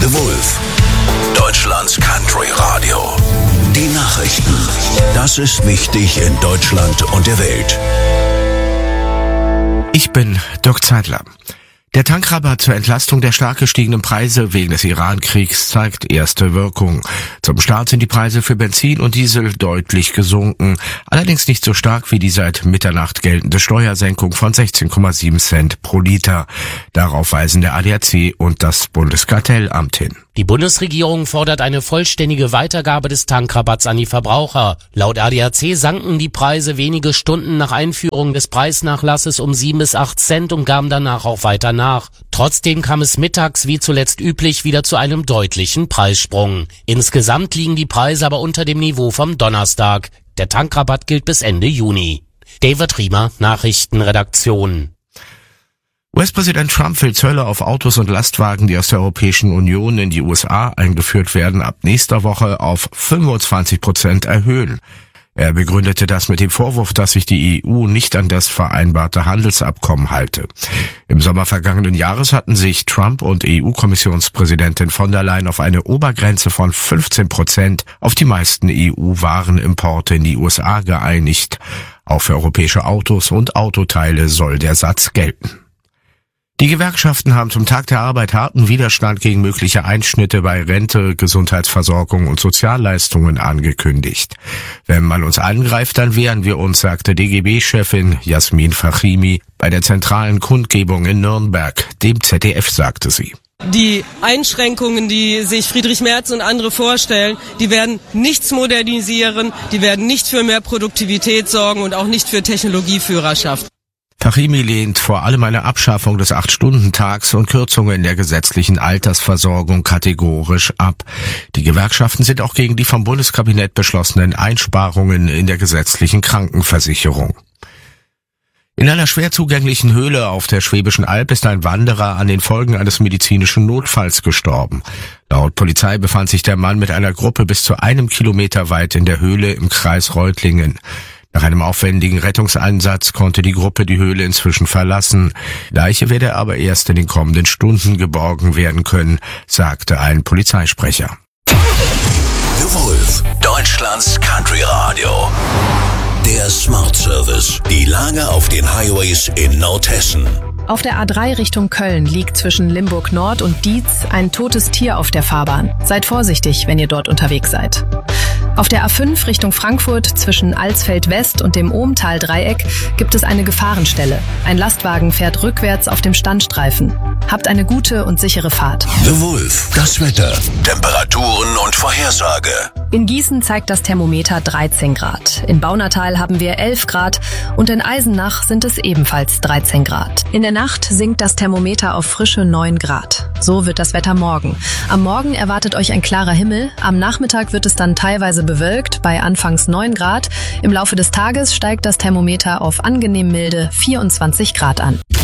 The Wolf, Deutschlands Country Radio. Die Nachrichten. Das ist wichtig in Deutschland und der Welt. Ich bin Dirk Zeitler. Der Tankrabatt zur Entlastung der stark gestiegenen Preise wegen des Iran-Kriegs zeigt erste Wirkung. Zum Start sind die Preise für Benzin und Diesel deutlich gesunken, allerdings nicht so stark wie die seit Mitternacht geltende Steuersenkung von 16,7 Cent pro Liter. Darauf weisen der ADAC und das Bundeskartellamt hin. Die Bundesregierung fordert eine vollständige Weitergabe des Tankrabatts an die Verbraucher. Laut ADAC sanken die Preise wenige Stunden nach Einführung des Preisnachlasses um 7 bis 8 Cent und gaben danach auch weiter nach. Trotzdem kam es mittags wie zuletzt üblich wieder zu einem deutlichen Preissprung. Insgesamt liegen die Preise aber unter dem Niveau vom Donnerstag. Der Tankrabatt gilt bis Ende Juni. David Riemer, Nachrichtenredaktion. US-Präsident Trump will Zölle auf Autos und Lastwagen, die aus der Europäischen Union in die USA eingeführt werden, ab nächster Woche auf 25% erhöhen. Er begründete das mit dem Vorwurf, dass sich die EU nicht an das vereinbarte Handelsabkommen halte. Im Sommer vergangenen Jahres hatten sich Trump und EU-Kommissionspräsidentin von der Leyen auf eine Obergrenze von 15% auf die meisten EU-Warenimporte in die USA geeinigt. Auch für europäische Autos und Autoteile soll der Satz gelten. Die Gewerkschaften haben zum Tag der Arbeit harten Widerstand gegen mögliche Einschnitte bei Rente, Gesundheitsversorgung und Sozialleistungen angekündigt. Wenn man uns angreift, dann wehren wir uns, sagte DGB-Chefin Jasmin Fachimi bei der zentralen Kundgebung in Nürnberg. Dem ZDF sagte sie: Die Einschränkungen, die sich Friedrich Merz und andere vorstellen, die werden nichts modernisieren, die werden nicht für mehr Produktivität sorgen und auch nicht für Technologieführerschaft. Fachimi lehnt vor allem eine Abschaffung des 8-Stunden-Tags und Kürzungen in der gesetzlichen Altersversorgung kategorisch ab. Die Gewerkschaften sind auch gegen die vom Bundeskabinett beschlossenen Einsparungen in der gesetzlichen Krankenversicherung. In einer schwer zugänglichen Höhle auf der Schwäbischen Alb ist ein Wanderer an den Folgen eines medizinischen Notfalls gestorben. Laut Polizei befand sich der Mann mit einer Gruppe bis zu 1 Kilometer weit in der Höhle im Kreis Reutlingen. Nach einem aufwendigen Rettungseinsatz konnte die Gruppe die Höhle inzwischen verlassen. Leiche werde aber erst in den kommenden Stunden geborgen werden können, sagte ein Polizeisprecher. The Wolf, Deutschlands Country Radio. Der Smart Service. Die Lage auf den Highways in Nordhessen. Auf der A3 Richtung Köln liegt zwischen Limburg Nord und Dietz ein totes Tier auf der Fahrbahn. Seid vorsichtig, wenn ihr dort unterwegs seid. Auf der A5 Richtung Frankfurt zwischen Alsfeld West und dem Ohmtal-Dreieck gibt es eine Gefahrenstelle. Ein Lastwagen fährt rückwärts auf dem Standstreifen. Habt eine gute und sichere Fahrt. The Wolf, das Wetter, Temperaturen und Vorhersage. In Gießen zeigt das Thermometer 13 Grad. In Baunatal haben wir 11 Grad und in Eisenach sind es ebenfalls 13 Grad. In der Nacht sinkt das Thermometer auf frische 9 Grad. So wird das Wetter morgen. Am Morgen erwartet euch ein klarer Himmel. Am Nachmittag wird es dann teilweise bewölkt bei anfangs 9 Grad. Im Laufe des Tages steigt das Thermometer auf angenehm milde 24 Grad an.